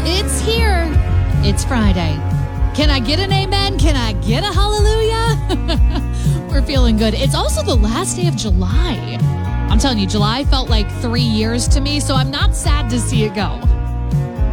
It's here. It's Friday. Can I get an amen? Can I get a hallelujah? We're feeling good. It's also the last day of July. I'm telling you, July felt like 3 years to me, so I'm not sad to see it go.